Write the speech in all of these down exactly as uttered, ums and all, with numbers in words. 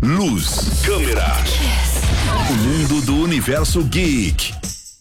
luz, câmera. O mundo do universo geek.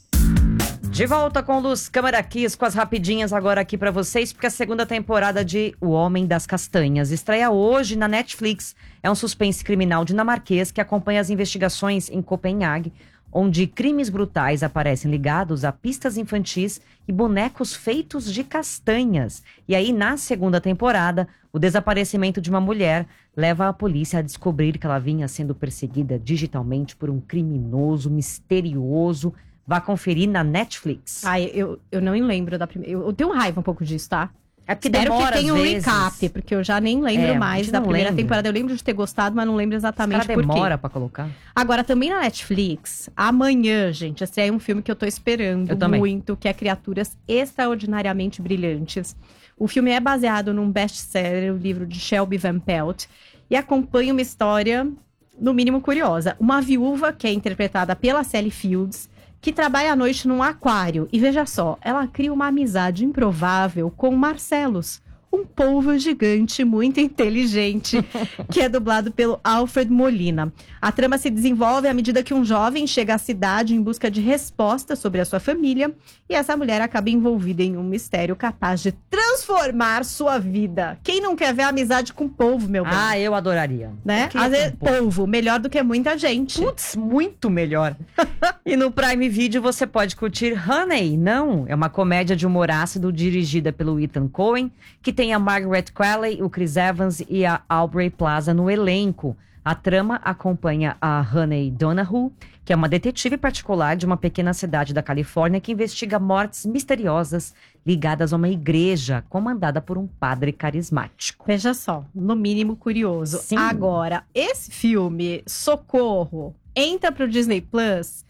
De volta com Luz, Câmera, Kiss, com as rapidinhas agora aqui pra vocês, porque a segunda temporada de O Homem das Castanhas estreia hoje na Netflix. É um suspense criminal dinamarquês que acompanha as investigações em Copenhague, onde crimes brutais aparecem ligados a pistas infantis e bonecos feitos de castanhas. E aí, na segunda temporada, o desaparecimento de uma mulher leva a polícia a descobrir que ela vinha sendo perseguida digitalmente por um criminoso misterioso. Vá conferir na Netflix. Ai, eu, eu não lembro da primeira. Eu, eu tenho raiva um pouco disso, tá? É porque Espero demora, que tenha um às vezes. recap, porque eu já nem lembro É, a mais gente da não primeira lembra. temporada. Eu lembro de ter gostado, mas não lembro exatamente por quê. demora pra colocar. Agora, também na Netflix, amanhã, gente, esse é um filme que eu tô esperando Eu também. muito, que é Criaturas Extraordinariamente Brilhantes. O filme é baseado num best-seller, o livro de Shelby Van Pelt, e acompanha uma história, no mínimo, curiosa. Uma viúva, que é interpretada pela Sally Fields, que trabalha à noite num aquário. E veja só, ela cria uma amizade improvável com Marcelos, um polvo gigante muito inteligente, que é dublado pelo Alfred Molina. A trama se desenvolve à medida que um jovem chega à cidade em busca de respostas sobre a sua família, e essa mulher acaba envolvida em um mistério capaz de transformar sua vida. Quem não quer ver a amizade com polvo, meu bem? Ah, eu adoraria. Né? Eu queria Às ter vezes, um pouco. polvo, melhor do que muita gente. Putz, muito melhor. E no Prime Video você pode curtir Honey, não? É uma comédia de humor ácido dirigida pelo Ethan Coen, que tem a Margaret Qualley, o Chris Evans e a Aubrey Plaza no elenco. A trama acompanha a Honey Donahue, que é uma detetive particular de uma pequena cidade da Califórnia que investiga mortes misteriosas ligadas a uma igreja comandada por um padre carismático. Veja só, no mínimo curioso. Sim. Agora, esse filme, Socorro, entra pro Disney Plus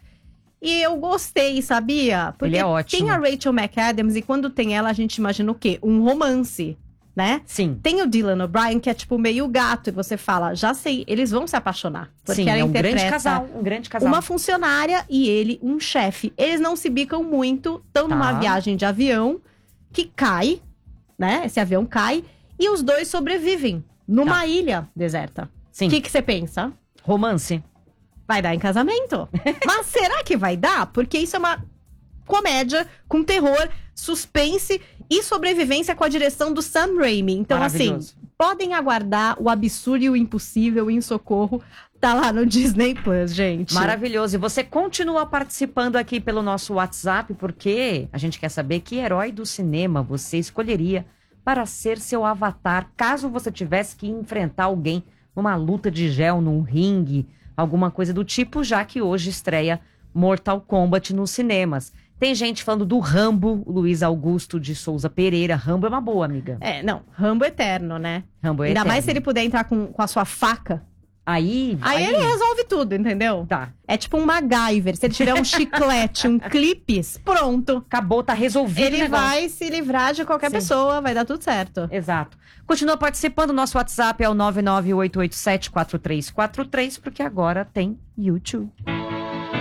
e eu gostei, sabia? Porque Ele é ótimo. tem a Rachel McAdams e quando tem ela a gente imagina o quê? Um romance, né? Sim. Tem o Dylan O'Brien, que é tipo meio gato, e você fala, já sei, eles vão se apaixonar. Porque Sim, ela é um interpreta grande casal, um grande casal. uma funcionária e ele, um chefe. Eles não se bicam muito, estão Tá. numa viagem de avião que cai, né? Esse avião cai e os dois sobrevivem numa Tá. ilha deserta. Sim. O que que você pensa? Romance. Vai dar em casamento? Mas será que vai dar? Porque isso é uma comédia com terror, suspense e sobrevivência com a direção do Sam Raimi. Então, assim, Maravilhoso. podem aguardar o absurdo e o impossível em Socorro. Tá lá no Disney Plus, gente. Maravilhoso. E você continua participando aqui pelo nosso WhatsApp, porque a gente quer saber que herói do cinema você escolheria para ser seu avatar, caso você tivesse que enfrentar alguém numa luta de gel, num ringue, alguma coisa do tipo, já que hoje estreia Mortal Kombat nos cinemas. Tem gente falando do Rambo, o Luiz Augusto de Souza Pereira. Rambo é uma boa, amiga. É, não, Rambo eterno, né? Rambo é Ainda eterno. mais se ele puder entrar com, com a sua faca. Aí, Aí, ele resolve tudo, entendeu? Tá. É tipo um MacGyver. Se ele tiver um chiclete, um clipes, pronto. Acabou, tá resolvido o Ele negócio. vai se livrar de qualquer Sim. pessoa, vai dar tudo certo. Exato. Continua participando, nosso WhatsApp é o nove nove oito oito sete quatro três quatro três, porque agora tem YouTube.